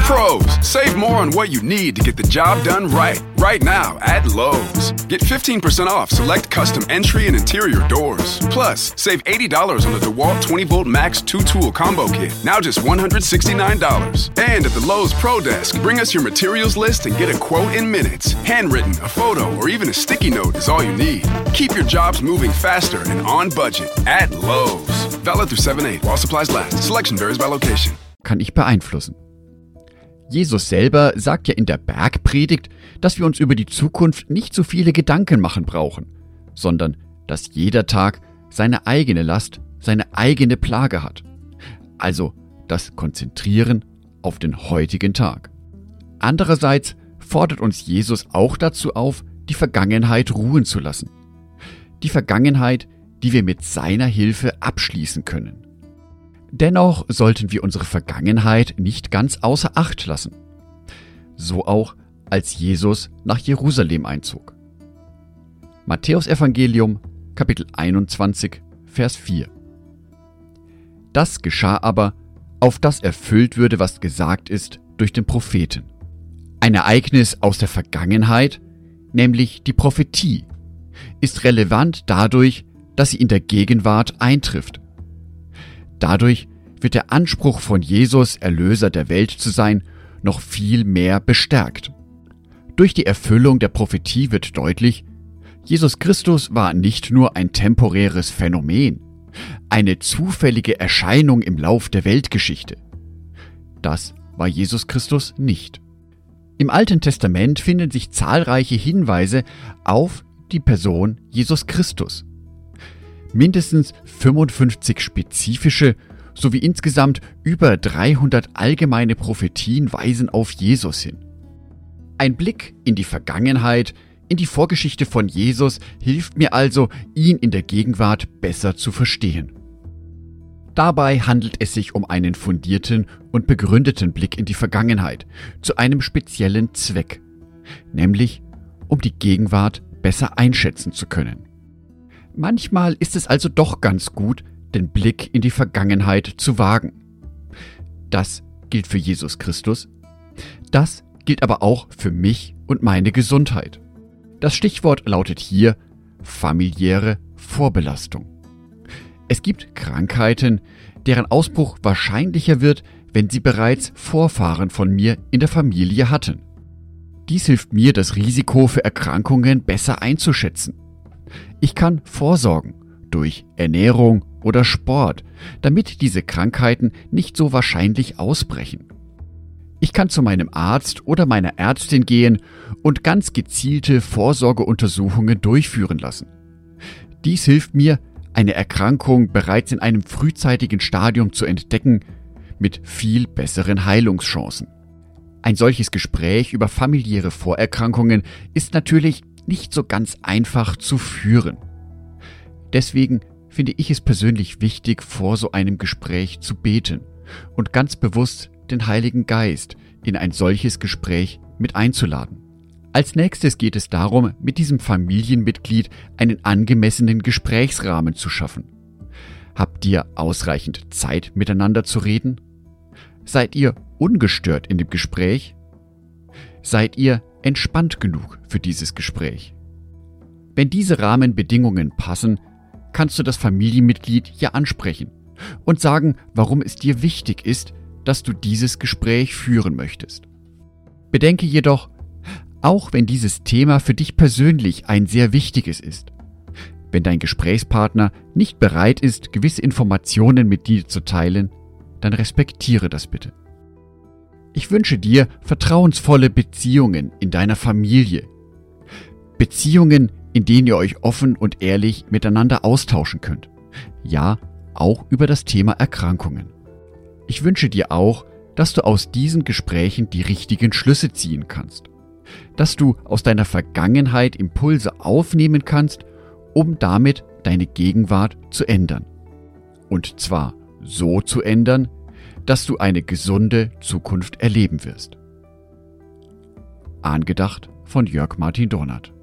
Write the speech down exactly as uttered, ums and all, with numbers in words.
Pros, save more on what you need to get the job done right. Right now at Lowe's. Get fifteen percent off select custom entry and interior doors. Plus, save eighty dollars on the DeWalt twenty volt Max two tool combo kit. Now just one hundred sixty-nine dollars. And at the Lowe's Pro Desk, bring us your materials list and get a quote in minutes. Handwritten, a photo, or even a sticky note is all you need. Keep your jobs moving faster and on budget at Lowe's. Valid through seven eight while supplies last. Selection varies by location. Kann ich beeinflussen. Jesus selber sagt ja in der Bergpredigt, dass wir uns über die Zukunft nicht so viele Gedanken machen brauchen, sondern dass jeder Tag seine eigene Last, seine eigene Plage hat. Also das Konzentrieren auf den heutigen Tag. Andererseits fordert uns Jesus auch dazu auf, die Vergangenheit ruhen zu lassen. Die Vergangenheit, die wir mit seiner Hilfe abschließen können. Dennoch sollten wir unsere Vergangenheit nicht ganz außer Acht lassen. So auch, als Jesus nach Jerusalem einzog. Matthäusevangelium, Kapitel einundzwanzig, Vers vier. Das geschah aber, auf das erfüllt würde, was gesagt ist durch den Propheten. Ein Ereignis aus der Vergangenheit, nämlich die Prophetie, ist relevant dadurch, dass sie in der Gegenwart eintrifft. Dadurch wird der Anspruch von Jesus, Erlöser der Welt zu sein, noch viel mehr bestärkt. Durch die Erfüllung der Prophetie wird deutlich, Jesus Christus war nicht nur ein temporäres Phänomen, eine zufällige Erscheinung im Lauf der Weltgeschichte. Das war Jesus Christus nicht. Im Alten Testament finden sich zahlreiche Hinweise auf die Person Jesus Christus. Mindestens fünfundfünfzig spezifische sowie insgesamt über dreihundert allgemeine Prophetien weisen auf Jesus hin. Ein Blick in die Vergangenheit, in die Vorgeschichte von Jesus hilft mir also, ihn in der Gegenwart besser zu verstehen. Dabei handelt es sich um einen fundierten und begründeten Blick in die Vergangenheit zu einem speziellen Zweck, nämlich um die Gegenwart besser einschätzen zu können. Manchmal ist es also doch ganz gut, den Blick in die Vergangenheit zu wagen. Das gilt für Jesus Christus. Das gilt aber auch für mich und meine Gesundheit. Das Stichwort lautet hier familiäre Vorbelastung. Es gibt Krankheiten, deren Ausbruch wahrscheinlicher wird, wenn sie bereits Vorfahren von mir in der Familie hatten. Dies hilft mir, das Risiko für Erkrankungen besser einzuschätzen. Ich kann vorsorgen durch Ernährung oder Sport, damit diese Krankheiten nicht so wahrscheinlich ausbrechen. Ich kann zu meinem Arzt oder meiner Ärztin gehen und ganz gezielte Vorsorgeuntersuchungen durchführen lassen. Dies hilft mir, eine Erkrankung bereits in einem frühzeitigen Stadium zu entdecken, mit viel besseren Heilungschancen. Ein solches Gespräch über familiäre Vorerkrankungen ist natürlich nicht so ganz einfach zu führen. Deswegen finde ich es persönlich wichtig, vor so einem Gespräch zu beten und ganz bewusst den Heiligen Geist in ein solches Gespräch mit einzuladen. Als nächstes geht es darum, mit diesem Familienmitglied einen angemessenen Gesprächsrahmen zu schaffen. Habt ihr ausreichend Zeit, miteinander zu reden? Seid ihr ungestört in dem Gespräch? Seid ihr entspannt genug für dieses Gespräch? Wenn diese Rahmenbedingungen passen, kannst du das Familienmitglied ja ansprechen und sagen, warum es dir wichtig ist, dass du dieses Gespräch führen möchtest. Bedenke jedoch, auch wenn dieses Thema für dich persönlich ein sehr wichtiges ist, wenn dein Gesprächspartner nicht bereit ist, gewisse Informationen mit dir zu teilen, dann respektiere das bitte. Ich wünsche dir vertrauensvolle Beziehungen in deiner Familie. Beziehungen, in denen ihr euch offen und ehrlich miteinander austauschen könnt. Ja, auch über das Thema Erkrankungen. Ich wünsche dir auch, dass du aus diesen Gesprächen die richtigen Schlüsse ziehen kannst. Dass du aus deiner Vergangenheit Impulse aufnehmen kannst, um damit deine Gegenwart zu ändern. Und zwar so zu ändern, dass du eine gesunde Zukunft erleben wirst. Angedacht von Jörg Martin Dornat.